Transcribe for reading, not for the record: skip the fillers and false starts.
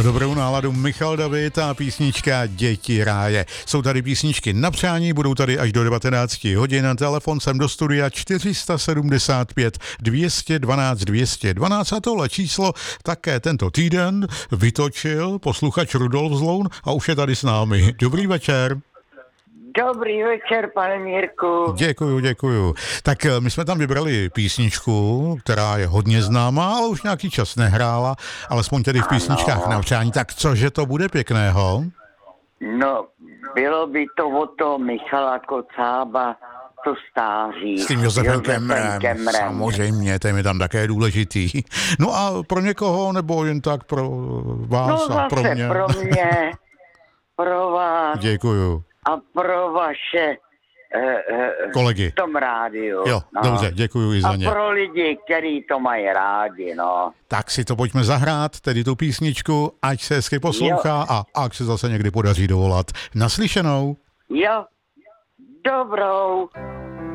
Pro dobrou náladu Michal David a písnička Děti ráje. Jsou tady písničky na přání, budou tady až do 19 hodin. Telefon sem do studia 475 212 212 a tohle číslo také tento týden vytočil posluchač Rudolf Zloun a už je tady s námi. Dobrý večer. Dobrý večer, pane Mírku. Děkuju. Tak my jsme tam vybrali písničku, která je hodně známá, ale už nějaký čas nehrála, alespoň tedy v písničkách na přání. Tak cože to bude pěkného? No, bylo by to od toho Michala Kocába, to stáří. S tím Josefem Kemrem. Samozřejmě, ten je tam také důležitý. No a pro někoho, nebo jen tak pro vás no, a pro mě? pro mě, pro vás. Děkuju. A pro vaše kolegy v tom rádiu. Jo, no. Dobře, děkuju i za ně. A pro lidi, kteří to mají rádi, no. Tak si to pojďme zahrát, tedy tu písničku, ať se hezky poslouchá a ať se zase někdy podaří dovolat. Naslyšenou. Jo, dobrou.